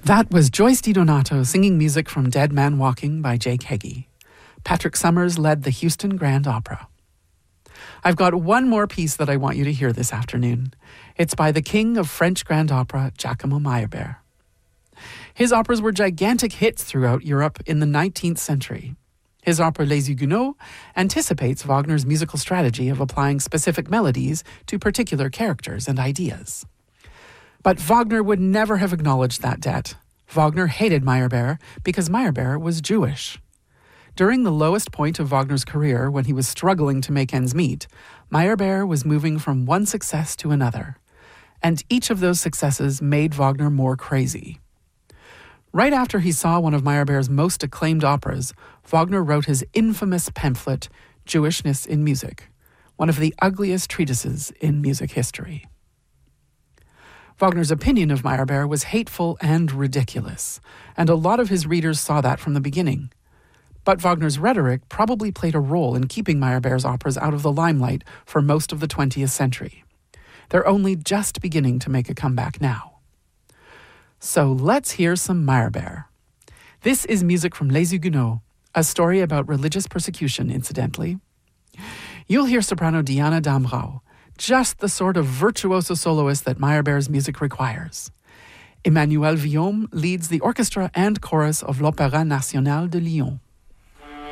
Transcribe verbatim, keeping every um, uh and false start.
That was Joyce DiDonato singing music from Dead Man Walking by Jake Heggie. Patrick Summers led the Houston Grand Opera. I've got one more piece that I want you to hear this afternoon. It's by the king of French Grand Opera, Giacomo Meyerbeer. His operas were gigantic hits throughout Europe in the nineteenth century. His opera Les Huguenots anticipates Wagner's musical strategy of applying specific melodies to particular characters and ideas. But Wagner would never have acknowledged that debt. Wagner hated Meyerbeer because Meyerbeer was Jewish. During the lowest point of Wagner's career, when he was struggling to make ends meet, Meyerbeer was moving from one success to another. And each of those successes made Wagner more crazy. Right after he saw one of Meyerbeer's most acclaimed operas, Wagner wrote his infamous pamphlet, Jewishness in Music, one of the ugliest treatises in music history. Wagner's opinion of Meyerbeer was hateful and ridiculous, and a lot of his readers saw that from the beginning. But Wagner's rhetoric probably played a role in keeping Meyerbeer's operas out of the limelight for most of the twentieth century. They're only just beginning to make a comeback now. So let's hear some Meyerbeer. This is music from Les Huguenots, a story about religious persecution, incidentally. You'll hear soprano Diana Damrau, just the sort of virtuoso soloist that Meyerbeer's music requires. Emmanuel Villaume leads the orchestra and chorus of l'Opéra National de Lyon.